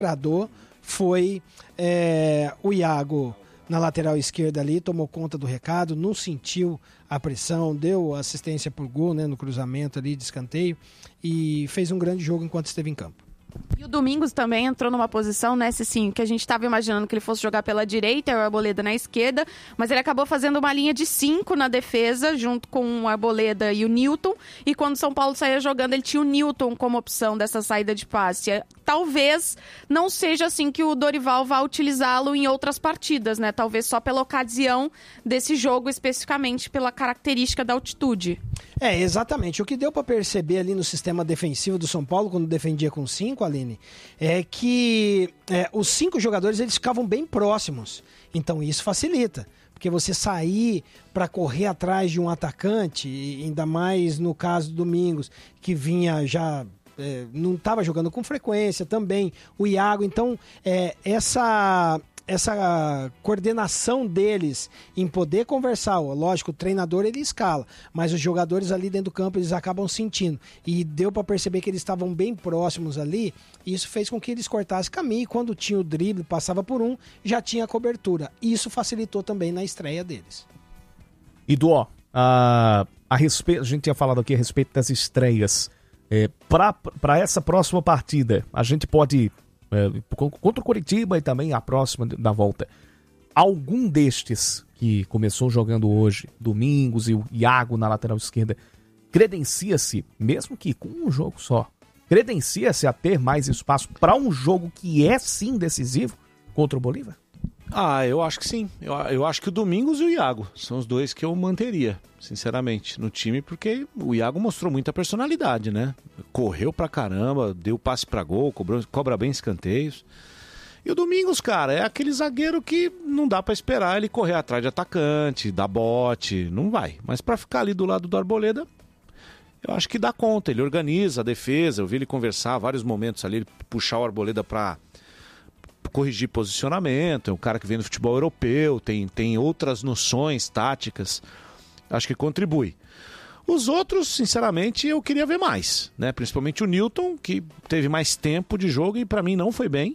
foi o Iago na lateral esquerda ali, tomou conta do recado, não sentiu a pressão, deu assistência por gol, né, no cruzamento ali de escanteio e fez um grande jogo enquanto esteve em campo. E o Domingos também entrou numa posição, né, Cicinho, que a gente estava imaginando que ele fosse jogar pela direita e o Arboleda na esquerda, mas ele acabou fazendo uma linha de 5 na defesa, junto com o Arboleda e o Newton, e quando o São Paulo saía jogando, ele tinha o Newton como opção dessa saída de passe. Talvez não seja assim que o Dorival vá utilizá-lo em outras partidas, né, talvez só pela ocasião desse jogo, especificamente pela característica da altitude. Exatamente. O que deu para perceber ali no sistema defensivo do São Paulo, quando defendia com 5, Aline, é que os 5 jogadores eles ficavam bem próximos. Então isso facilita. Porque você sair para correr atrás de um atacante, ainda mais no caso do Domingos, que vinha já... não estava jogando com frequência também, o Iago. Então essa coordenação deles em poder conversar, lógico, o treinador ele escala, mas os jogadores ali dentro do campo eles acabam sentindo, e deu para perceber que eles estavam bem próximos ali, e isso fez com que eles cortassem caminho, e quando tinha o drible, passava por um, já tinha a cobertura. Isso facilitou também na estreia deles. E Duó, a gente tinha falado aqui a respeito das estreias, para essa próxima partida, a gente pode... contra o Coritiba e também a próxima da volta, algum destes que começou jogando hoje, Domingos e o Iago na lateral esquerda, credencia-se, mesmo que com um jogo só, credencia-se a ter mais espaço para um jogo que é sim decisivo contra o Bolívar? Eu acho que sim. Eu acho que o Domingos e o Iago são os dois que eu manteria, sinceramente, no time, porque o Iago mostrou muita personalidade, né? Correu pra caramba, deu passe pra gol, cobra bem escanteios. E o Domingos, cara, é aquele zagueiro que não dá pra esperar ele correr atrás de atacante, dar bote, não vai. Mas pra ficar ali do lado do Arboleda, eu acho que dá conta. Ele organiza a defesa, eu vi ele conversar vários momentos ali, ele puxar o Arboleda pra corrigir posicionamento, é um cara que vem do futebol europeu, tem outras noções táticas, acho que contribui. Os outros, sinceramente, eu queria ver mais, né? Principalmente o Newton, que teve mais tempo de jogo e para mim não foi bem.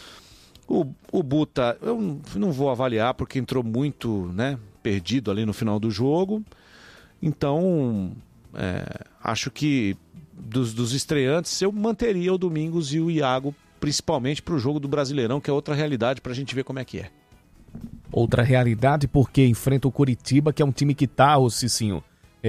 O Buta, eu não vou avaliar porque entrou muito, né, perdido ali no final do jogo. Então, acho que dos estreantes eu manteria o Domingos e o Iago, principalmente para o jogo do Brasileirão, que é outra realidade para a gente ver como é que é. Outra realidade porque enfrenta o Coritiba, que é um time que tá, ô Cicinho,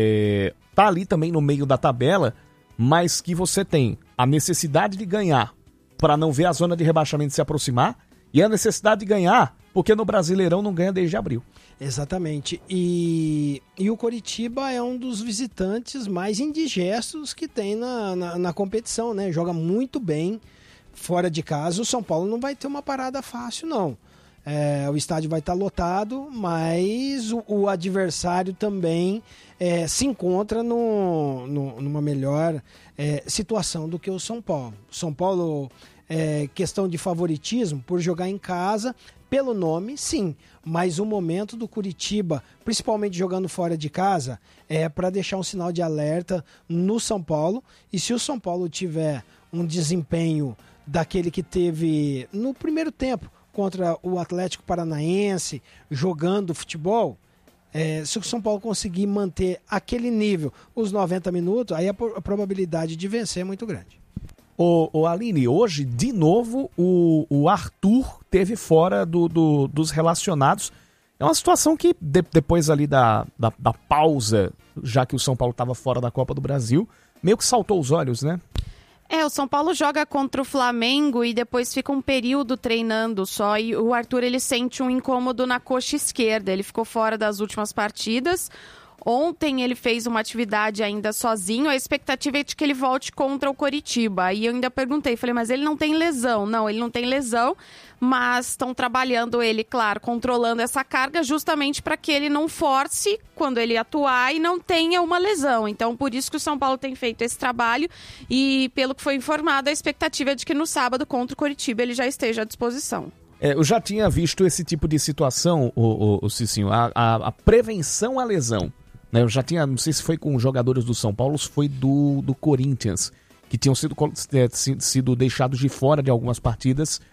tá ali também no meio da tabela, mas que você tem a necessidade de ganhar para não ver a zona de rebaixamento se aproximar, e a necessidade de ganhar porque no Brasileirão não ganha desde abril. Exatamente. E o Coritiba é um dos visitantes mais indigestos que tem na competição, né? Joga muito bem fora de casa. O São Paulo não vai ter uma parada fácil, não. O estádio vai estar lotado, mas o adversário também se encontra numa melhor situação do que o São Paulo. São Paulo, questão de favoritismo, por jogar em casa, pelo nome, sim, mas o momento do Coritiba, principalmente jogando fora de casa, é para deixar um sinal de alerta no São Paulo, e se o São Paulo tiver um desempenho daquele que teve no primeiro tempo contra o Atlético Paranaense, jogando futebol, se o São Paulo conseguir manter aquele nível, os 90 minutos, aí a probabilidade de vencer é muito grande. Ô Aline, hoje, de novo, o Arthur teve fora dos relacionados. É uma situação que, depois ali da pausa, já que o São Paulo estava fora da Copa do Brasil, meio que saltou os olhos, né? O São Paulo joga contra o Flamengo e depois fica um período treinando só, e o Arthur ele sente um incômodo na coxa esquerda, ele ficou fora das últimas partidas. Ontem ele fez uma atividade ainda sozinho, a expectativa é de que ele volte contra o Coritiba. Aí eu ainda perguntei, falei, mas ele não tem lesão? Não, ele não tem lesão, mas estão trabalhando ele, claro, controlando essa carga justamente para que ele não force quando ele atuar e não tenha uma lesão. Então, por isso que o São Paulo tem feito esse trabalho e, pelo que foi informado, a expectativa é de que no sábado contra o Coritiba ele já esteja à disposição. Eu já tinha visto esse tipo de situação, o Cicinho, a prevenção à lesão. Eu já tinha, não sei se foi com jogadores do São Paulo ou se foi do Corinthians, que tinham sido deixados de fora de algumas partidas